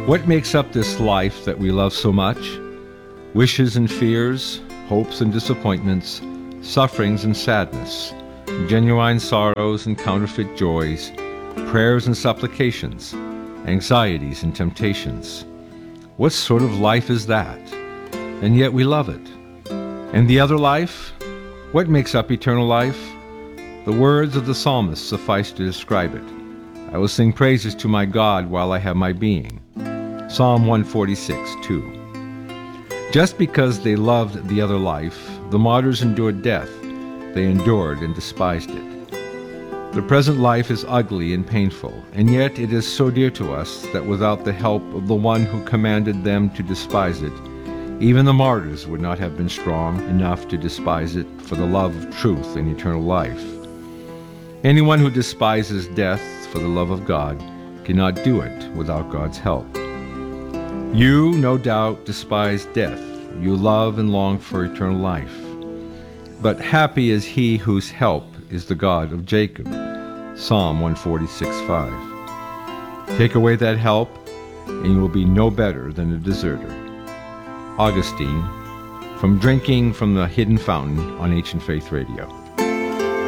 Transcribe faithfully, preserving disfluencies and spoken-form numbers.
What makes up this life that we love so much? Wishes and fears, hopes and disappointments, sufferings and sadness, genuine sorrows and counterfeit joys, prayers and supplications, anxieties and temptations. What sort of life is that? And yet we love it. And the other life? What makes up eternal life? The words of the psalmist suffice to describe it. I will sing praises to my God while I have my being. Psalm one forty-six, two. Just because they loved the other life, the martyrs endured death. They endured and despised it. The present life is ugly and painful, and yet it is so dear to us that without the help of the one who commanded them to despise it, even the martyrs would not have been strong enough to despise it for the love of truth and eternal life. Anyone who despises death for the love of God cannot do it without God's help. You, no doubt, despise death. You love and long for eternal life. But happy is he whose help is the God of Jacob. Psalm one forty-six, five. Take away that help, and you will be no better than a deserter. Augustine, from Drinking from the Hidden Fountain on Ancient Faith Radio.